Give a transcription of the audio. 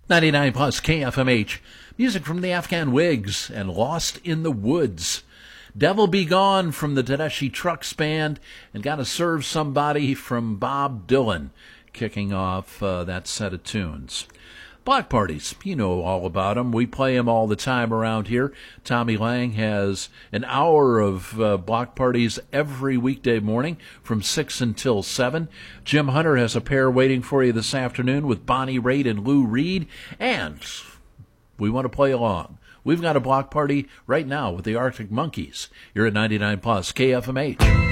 99 plus KFMH. Music from the Afghan Wigs and Lost in the Woods. Devil Be Gone from the Tedeschi Trucks Band, and Gotta Serve Somebody from Bob Dylan, kicking off that set of tunes. Block parties, you know all about them. We play them all the time around here. Tommy Lang has an hour of block parties every weekday morning from 6 until 7. Jim Hunter has a pair waiting for you this afternoon with Bonnie Raitt and Lou Reed, and we want to play along. We've got a block party right now with the Arctic Monkeys. You're at 99 plus KFMH.